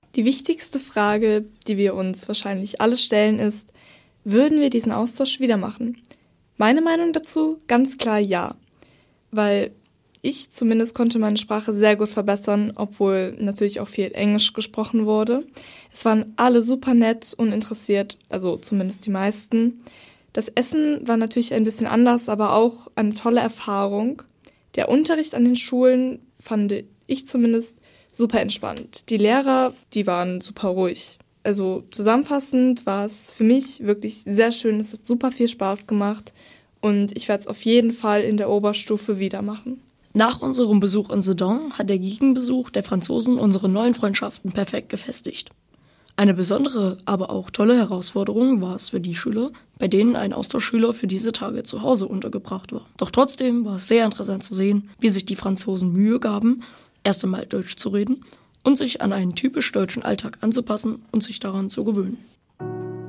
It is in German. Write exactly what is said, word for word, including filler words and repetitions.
Die wichtigste Frage, die wir uns wahrscheinlich alle stellen, ist, würden wir diesen Austausch wieder machen? Meine Meinung dazu? Ganz klar ja. Weil ich zumindest konnte meine Sprache sehr gut verbessern, obwohl natürlich auch viel Englisch gesprochen wurde. Es waren alle super nett und interessiert, also zumindest die meisten. Das Essen war natürlich ein bisschen anders, aber auch eine tolle Erfahrung. Der Unterricht an den Schulen fand ich zumindest super entspannt. Die Lehrer, die waren super ruhig. Also zusammenfassend war es für mich wirklich sehr schön. Es hat super viel Spaß gemacht und ich werde es auf jeden Fall in der Oberstufe wieder machen. Nach unserem Besuch in Sedan hat der Gegenbesuch der Franzosen unsere neuen Freundschaften perfekt gefestigt. Eine besondere, aber auch tolle Herausforderung war es für die Schüler, bei denen ein Austauschschüler für diese Tage zu Hause untergebracht war. Doch trotzdem war es sehr interessant zu sehen, wie sich die Franzosen Mühe gaben, erst einmal Deutsch zu reden und sich an einen typisch deutschen Alltag anzupassen und sich daran zu gewöhnen.